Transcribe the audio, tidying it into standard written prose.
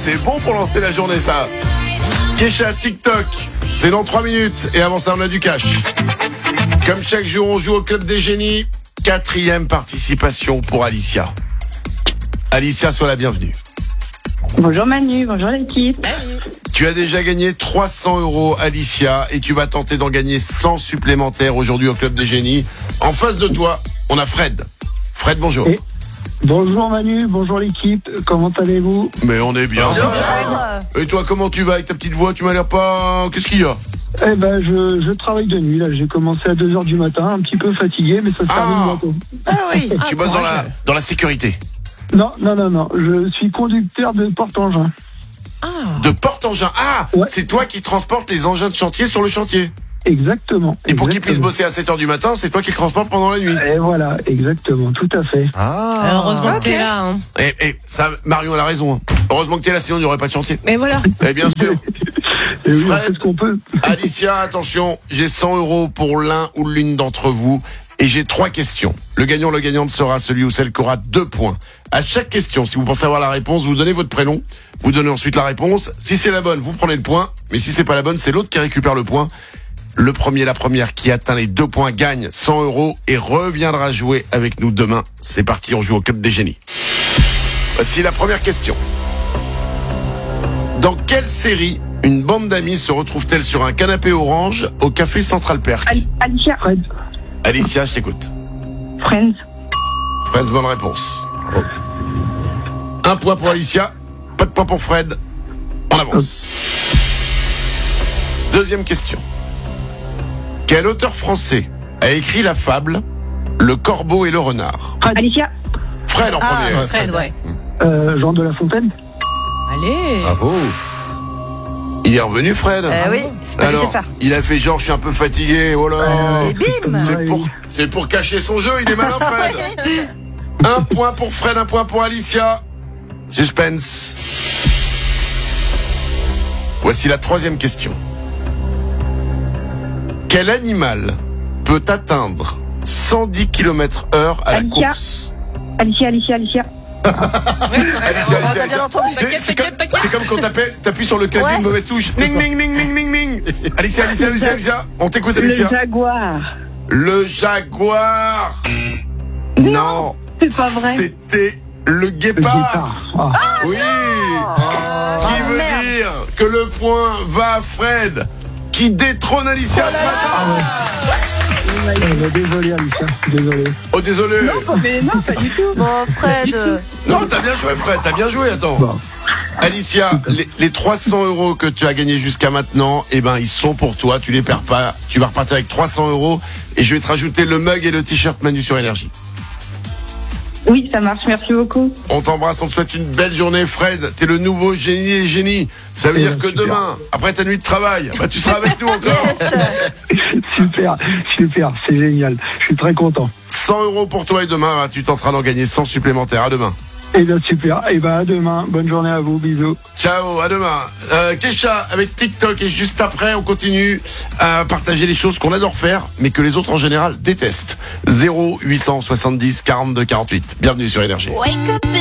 c'est bon pour lancer la journée, ça. Kesha, TikTok, c'est dans 3 minutes. Et avant ça, on a du cash. Comme chaque jour, on joue au Club des Génies. 4e participation pour Alicia. Alicia, sois la bienvenue. Bonjour Manu, bonjour l'équipe. Tu as déjà gagné 300 €, Alicia, et tu vas tenter d'en gagner 100 supplémentaires aujourd'hui au Club des Génies. En face de toi, on a Fred. Fred, bonjour. Bonjour Manu, bonjour l'équipe, comment allez-vous? Mais on est bien. Et toi, comment tu vas avec ta petite voix? Tu m'as l'air pas... Qu'est-ce qu'il y a? Eh ben, je travaille de nuit, là, j'ai commencé à 2h du matin, un petit peu fatigué, mais ça se termine bientôt. Ah oui. Tu bosses dans la sécurité? Non, je suis conducteur de porte-engin. De porte-engin. Ah, ouais. C'est toi qui transportes les engins de chantier sur le chantier. Exactement. Et pour qu'ils puissent bosser à 7h du matin, c'est toi qui le transportes pendant la nuit. Et voilà, exactement, tout à fait. Heureusement que t'es là. Hein. Et ça, Marion a raison. Hein. Heureusement que t'es là, sinon il n'y aurait pas de chantier. Mais voilà. Et bien sûr. Et oui, Fred, on fait ce qu'on peut. Alicia, attention, j'ai 100 € pour l'un ou l'une d'entre vous. Et j'ai 3 questions. Le gagnant, la gagnante sera celui ou celle qui aura 2 points. À chaque question, si vous pensez avoir la réponse, vous donnez votre prénom. Vous donnez ensuite la réponse. Si c'est la bonne, vous prenez le point. Mais si c'est pas la bonne, c'est l'autre qui récupère le point. Le premier, la première qui atteint les 2 points gagne 100 € et reviendra jouer avec nous demain. C'est parti, on joue au Club des Génies. Voici la première question. Dans quelle série une bande d'amis se retrouve-t-elle sur un canapé orange au café Central Perk? Alicia. Fred, Alicia, je t'écoute. Friends. Fred, bonne réponse. 1 point pour Alicia, pas de point pour Fred. On avance. Deuxième question. Quel auteur français a écrit la fable Le Corbeau et le Renard? Alicia. Fred en premier. Fred, ouais. Jean de La Fontaine. Allez. Bravo. Il est revenu, Fred. Oui, Alors, il a fait genre, je suis un peu fatigué. Oh là. et bim. C'est pour cacher son jeu. Il est malin, Fred. 1 point pour Fred, 1 point pour Alicia. Suspense. Voici la 3e question. Quel animal peut atteindre 110 km/h à la Alicia. course? Alicia. Alicia. bien entendu. C'est comme quand t'appuies sur le clavier, Ouais. une mauvaise touche. Ning, ning, ning, ning, ning, ning. Alicia. On t'écoute, Le Alicia. jaguar. Le jaguar. Non. C'est pas vrai. C'était le guépard. Oui. Ce qui veut dire que le point va à Fred, qui détrône Alicia ce matin. Désolé Alicia, désolé. Oh, désolé. Non, pas du tout. Bon, Fred. Non, t'as bien joué, Fred, t'as bien joué, attends. Bon. Alicia, les 300 € que tu as gagnés jusqu'à maintenant, eh ben, ils sont pour toi, tu les perds pas. Tu vas repartir avec 300 € et je vais te rajouter le mug et le t-shirt Manu sur Énergie. Oui, ça marche, merci beaucoup. On t'embrasse, on te souhaite une belle journée, Fred. T'es le nouveau génie. Ça veut dire que super. demain, après ta nuit de travail, bah, tu seras avec nous encore. Super, c'est génial. Je suis très content. 100 € pour toi et demain, tu tenteras d'en gagner 100 supplémentaires. À demain. Eh bien super, et ben à demain, bonne journée à vous, bisous. Ciao, à demain. Kesha avec TikTok et juste après, on continue à partager les choses qu'on adore faire, mais que les autres en général détestent. 0870 42 48. Bienvenue sur Énergie.